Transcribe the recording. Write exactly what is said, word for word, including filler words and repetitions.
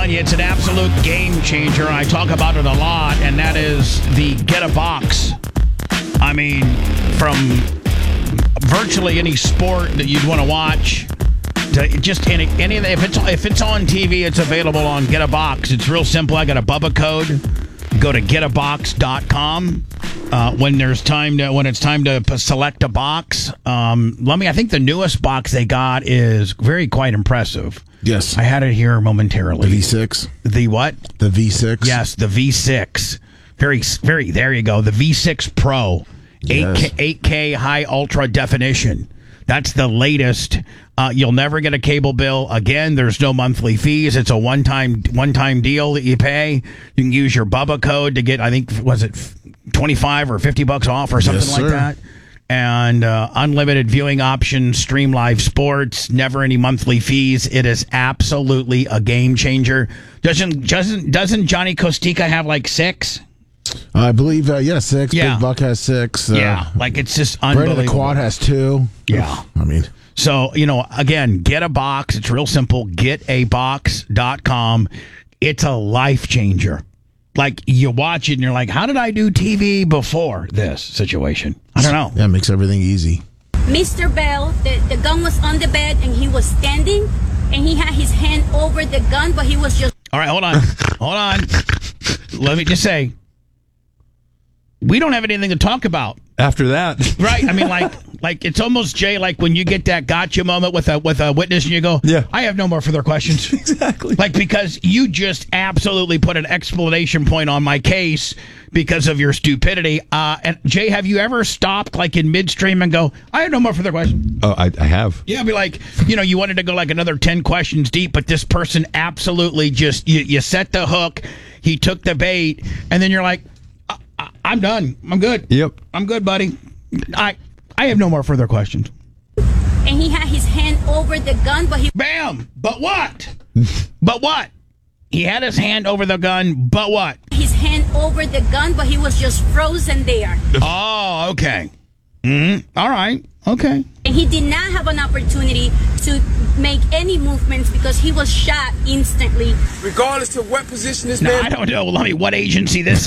telling you, it's an absolute game changer, and I talk about it a lot, and that is the Get a Box. I mean, from virtually any sport that you'd want to watch, to just any, any if it's if it's on T V, it's available on Get a Box. It's real simple. I got a Bubba code. Go to get a box dot com. Uh, when there's time to when it's time to p- select a box. Um, let me. I think the newest box they got is very quite impressive. Yes, I had it here momentarily. The V six. The what? The V six. Yes, the V six. Very, very. There you go. The V six Pro, Yes. eight K, eight K high ultra definition. That's the latest. Uh, you'll never get a cable bill again. There's no monthly fees. It's a one-time one-time deal that you pay. You can use your Bubba code to get, I think, was it twenty-five or fifty bucks off or something Yes, like sir. that. And uh, unlimited viewing options, stream live sports, never any monthly fees. It is absolutely a game changer. Doesn't doesn't doesn't Johnny Costica have like six? I believe, uh, yeah, six. Yeah. Big Buck has six. Uh, Yeah, like it's just Brandon unbelievable. the Quad has two. Yeah. I mean, So, you know, again, get a box. It's real simple. get a box dot com. It's a life changer. Like, you watch it and you're like, how did I do T V before this situation? I don't know. yeah, it makes everything easy. Mister Bell, the, the gun was on the bed and he was standing and he had his hand over the gun, but he was just... All right, hold on. hold on. Let me just say, we don't have anything to talk about. After that. Right? I mean, like, like it's almost, Jay, like when you get that gotcha moment with a with a witness and you go, Yeah. I have no more further questions. Exactly. Like, because you just absolutely put an explanation point on my case because of your stupidity. Uh, and Jay, have you ever stopped like in midstream and go, I have no more further questions? Oh, I, I have. Yeah, be like, you know, you wanted to go like another ten questions deep, but this person absolutely just, you, you set the hook, he took the bait, and then you're like, I, I, I'm done. I'm good. Yep. I'm good, buddy. I I have no more further questions. And he had his hand over the gun, but he... Bam! But what? But what? He had his hand over the gun, but what? His hand over the gun, but he was just frozen there. Oh, okay. Mm-hmm. All right. Okay. And he did not have an opportunity to make any movements because he was shot instantly. Regardless of what position this Now, man... I don't know, let me, what agency this